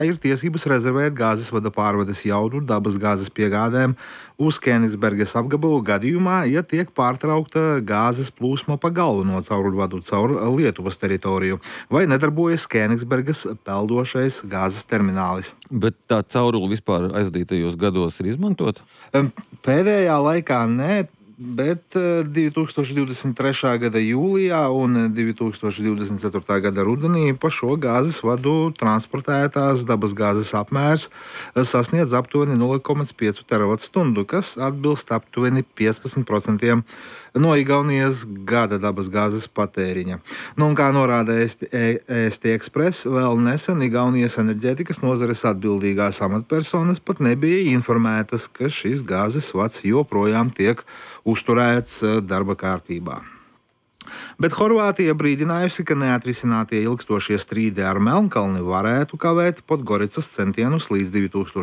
Ir tiesības rezervēt gāzes vada pārvades jaudu dabas gāzes piegādēm uz Kēnigsbergas apgabalu gadījumā, ja tiek pārtraukta gāzes plūsma pa galveno cauruļvadu caur Lietuvas teritoriju vai nedarbojas Kēnigsbergas peldošais gāzes terminālis. Bet tā caurule vispār aizdītajos gados ir izmantota? Pēdējā laikā nē. Bet 2023. gada jūlijā un 2024. gada rudenī pa šo gāzes vadu transportētās dabas gāzes apmērs sasniedz aptuveni 0,5 terawatstundu, kas atbilst aptuveni 15% no Igaunijas gada dabas gāzes patēriņa. Un kā norāda EST Express, vēl nesen Igaunijas enerģētikas nozares atbildīgās amatpersonas pat nebija informētas, ka šis gāzes vads joprojām tiek uzturēts darba kārtībā. Bet Horvātija brīdinājusi, ka neatrisinātie ilgstošie strīdi ar Melnkalni varētu kavēt Podgoricas centienus līdz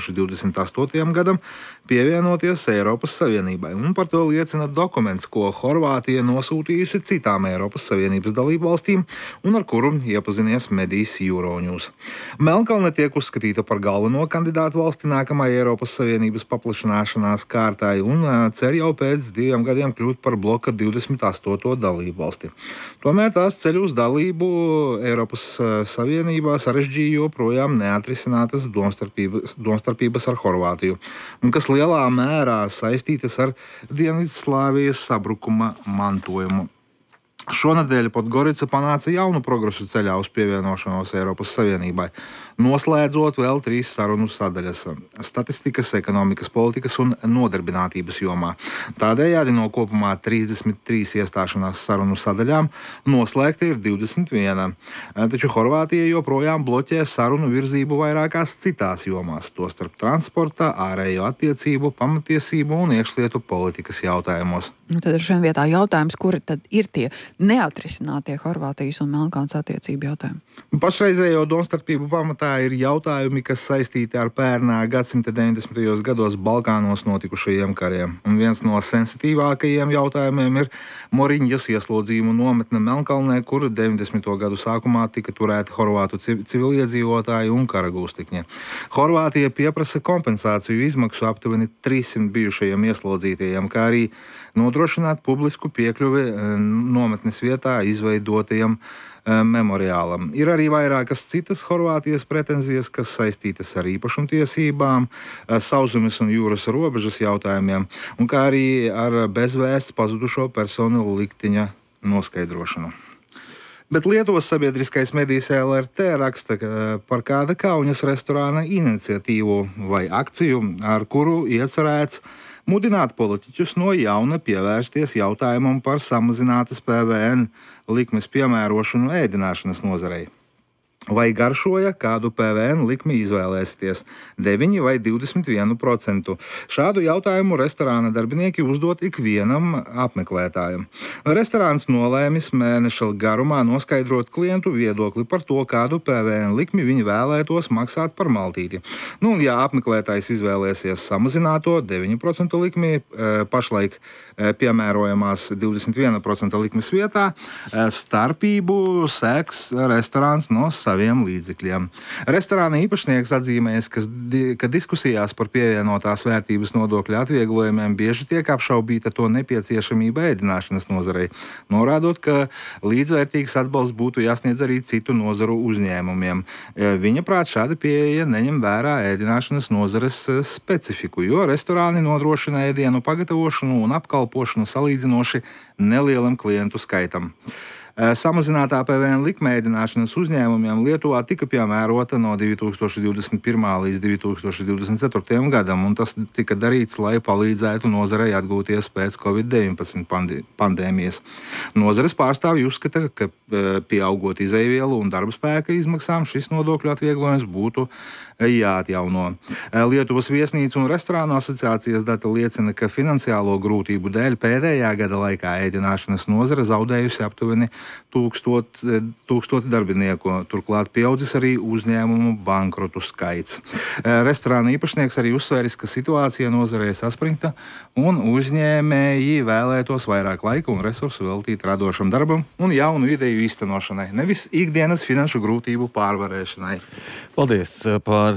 2028. gadam pievienoties Eiropas Savienībai. Un par to liecina dokuments, ko Horvātija nosūtījusi citām Eiropas Savienības dalībvalstīm un ar kuru iepazinies medijas Euronews. Melnkalne tiek uzskatīta par galveno kandidātu valsti nākamajai Eiropas Savienības paplašināšanās kārtai un cer jau pēc 2 gadiem kļūt par bloka 28. dalībvalsti. Tomēr tās ceļu uz dalību Eiropas Savienībā sarežģīja joprojām neatrisinātas domstarpības ar Horvātiju, kas lielā mērā saistītas ar Dienvidslāvijas sabrukuma mantojumu. Šonadēļ Podgorica panāca jaunu progresu ceļā uz pievienošanos Eiropas Savienībai, noslēdzot vēl 3 sarunu sadaļas - statistikas, ekonomikas, politikas un nodarbinātības jomā. Tādējādi no kopumā 33 iestāšanās sarunu sadaļām noslēgta ir 21. Taču Horvātija joprojām bloķē sarunu virzību vairākās citās jomās, tostarp transporta, ārējo attiecību, pamatiesību un iekšlietu politikas jautājumos. Tad ar šiem vietā jautājums, kuri tad ir tie neatrisinātie Horvātijas un Melnkalnes attiecību jautājumi? Pašreizējo domstarpību pamatā ir jautājumi, kas saistīti ar pērnā gadsimta 90. gados Balkānos notikušajiem kariem. Un viens no sensitīvākajiem jautājumiem ir Moriņģas ieslodzījumu nometne Melnkalnē, kur 90. gadu sākumā tika turēti horvātu civiliedzīvotāji un karagūstekņi. Horvātija pieprasa kompensāciju izmaksu aptuveni 300 bijušajiem ieslodzītajiem, kā arī nodrošināt publisku piekļuvi nometnes vietā izveidotajam memoriālam. Ir arī vairākas citas Horvātijas pretenzijas, kas saistītas ar īpašumtiesībām, sauszemes un jūras robežas jautājumiem, un kā arī ar bezvēsts pazudušo personu likteņa noskaidrošanu. Bet Lietuvas sabiedriskais medijs LRT raksta par kāda Kaunas restorāna iniciatīvu vai akciju, ar kuru iecerēts mudināt politiķus no jauna pievērsties jautājumam par samazinātas PVN likmes piemērošanu ēdināšanas nozarei. Vai garšoja, kādu PVN likmi izvēlēsieties - 9 vai 21%? Šādu jautājumu restorāna darbinieki uzdot ikvienam apmeklētājam. Restorāns nolēmis mēneša garumā noskaidrot klientu viedokli par to, kādu PVN likmi viņi vēlētos maksāt par maltīti. Un, ja apmeklētājs izvēlēsies samazināto 9% likmi pašlaik piemērojamās 21% likmes vietā, starpību seks restorāns no saviem līdzekļiem. Restorāna īpašnieks atzīmēs, ka diskusijās par pievienotās vērtības nodokļa atvieglojumiem bieži tiek apšaubīta to nepieciešamība ēdināšanas nozarei, norādot, ka līdzvērtīgs atbalsts būtu jāsniedz arī citu nozaru uzņēmumiem. Viņa prāt šāda pieeja neņem vērā ēdināšanas nozares specifiku, jo restorāni nodrošina ēdienu pagatavošanu un apkalpošanu salīdzinoši nelielam klientu skaitam. Samazinātā PVN likme ēdināšanas uzņēmumiem Lietuvā tika piemērota no 2021. līdz 2024. gadam, un tas tika darīts, lai palīdzētu nozarei atgūties pēc Covid-19 pandēmijas. Nozares pārstāvji uzskata, ka pieaugot izejvielu un darba spēka izmaksām šis nodokļu atvieglojums būtu jāatjauno. Lietuvas viesnīcu un restorānu asociācijas data liecina, ka finansiālo grūtību dēļ pēdējā gada laikā ēdināšanas nozare zaudējusi aptuveni 1000 darbinieku. Turklāt pieaudzis arī uzņēmumu bankrotu skaits. Restorāna īpašnieks arī uzsvēris, ka situācija nozarē saspringta un uzņēmēji vēlētos vairāk laika un resursu veltīt radošam darbam un jaunu ideju īstenošanai, nevis ikdienas finanšu grūtību pārvarēšanai. Paldies par